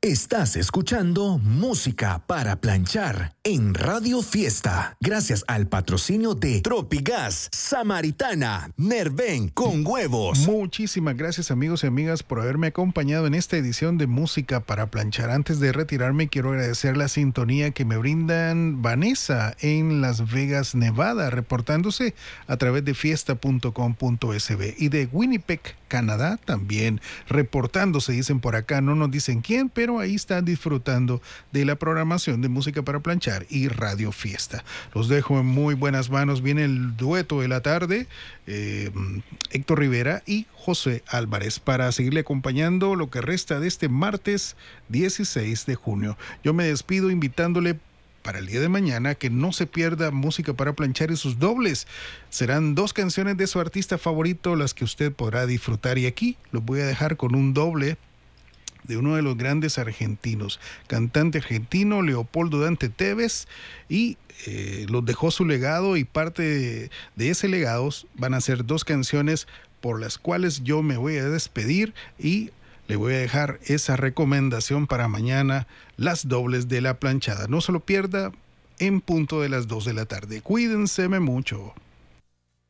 Estás escuchando Música para Planchar en Radio Fiesta, gracias al patrocinio de Tropigas, Samaritana, Nerven con huevos. Muchísimas gracias, amigos y amigas, por haberme acompañado en esta edición de Música para Planchar. Antes de retirarme, quiero agradecer la sintonía que me brindan Vanessa en Las Vegas, Nevada, reportándose a través de fiesta.com.sb, y de Winnipeg, Canadá, también reportándose. Dicen por acá, no nos dicen quién, pero ahí están disfrutando de la programación de Música para Planchar y Radio Fiesta. Los dejo en muy buenas manos. Viene el dueto de la tarde, Héctor Rivera y José Álvarez, para seguirle acompañando lo que resta de este martes 16 de junio. Yo me despido invitándole para el día de mañana que no se pierda Música para Planchar y sus dobles. Serán 2 canciones de su artista favorito las que usted podrá disfrutar, y aquí los voy a dejar con un doble de uno de los grandes argentinos, cantante argentino Leopoldo Dante Tevez, y los dejó su legado, y parte de ese legado van a ser 2 canciones por las cuales yo me voy a despedir, y le voy a dejar esa recomendación para mañana, las dobles de la planchada. No se lo pierda en punto de las 2 de la tarde. Cuídense mucho.